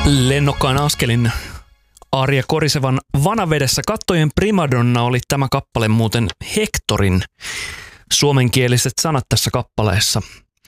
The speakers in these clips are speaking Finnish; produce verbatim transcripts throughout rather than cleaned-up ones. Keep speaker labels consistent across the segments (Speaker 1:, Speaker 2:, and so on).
Speaker 1: Lennokkaan askelin Arja Korisevan Vanavedessä kattojen primadonna oli tämä kappale muuten Hectorin suomenkieliset sanat tässä kappaleessa.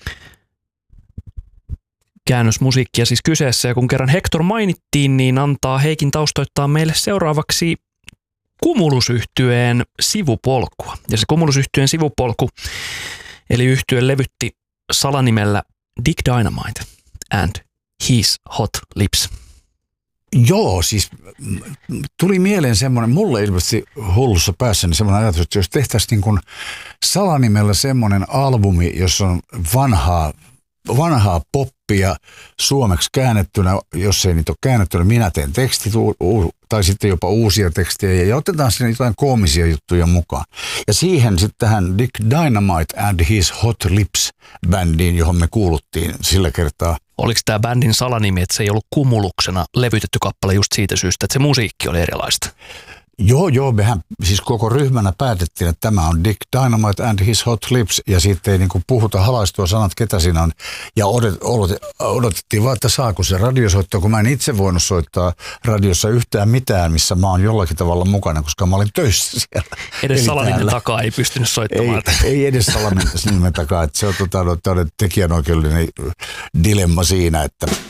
Speaker 1: Käännösmusiikkia siis kyseessä, ja kun kerran Hector mainittiin, niin antaa Heikin taustoittaa meille seuraavaksi Cumulus-yhtyeen sivupolkua. Ja se Cumulus-yhtyeen sivupolku, eli yhtye levytti salanimellä Dick Dynamite and His Hot Lips.
Speaker 2: Joo, siis tuli mieleen semmoinen, mulle ilmeisesti hullussa päässäni semmoinen ajatus, että jos tehtäisiin niin kuin salanimellä semmoinen albumi, jossa on vanhaa, vanhaa poppia suomeksi käännettynä, jos ei niitä ole käännettynä, minä teen tekstit tai sitten jopa uusia tekstejä ja otetaan sinne jotain koomisia juttuja mukaan. Ja siihen sitten tähän Dick Dynamite and His Hot Lips -bändiin, johon me kuuluttiin sillä kertaa.
Speaker 1: Oliko tämä bändin salanimi, että se ei ollut Cumuluksena levytetty kappale just siitä syystä, että se musiikki oli erilaista?
Speaker 2: Joo, joo, mehän siis koko ryhmänä päätettiin, että tämä on Dick Dynamite and His Hot Lips, ja sitten ei niin kuin puhuta halaistua sanat, ketä siinä on. Ja odot, odotettiin vaan, että saako se radiosoittaa, kun mä en itse voinut soittaa radiossa yhtään mitään, missä mä oon jollakin tavalla mukana, koska mä olin töissä siellä.
Speaker 1: Edes salanimen takaa ei pystynyt soittamaan.
Speaker 2: Ei, ei edes salanimen takaa, että se on tota, tekijänoikeudellinen dilemma siinä, että